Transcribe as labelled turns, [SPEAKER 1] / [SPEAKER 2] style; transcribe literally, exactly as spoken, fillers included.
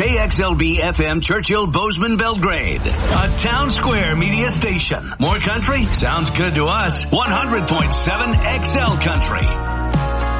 [SPEAKER 1] K X L B F M Churchill Bozeman Belgrade. A Town Square media station. More country? Sounds good to us. one hundred point seven X L Country.